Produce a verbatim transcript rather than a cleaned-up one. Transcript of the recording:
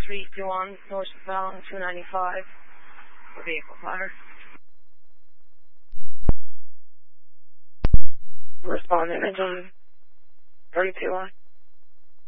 three two one, northbound two ninety-five, for vehicle fire. Respond image on three two one.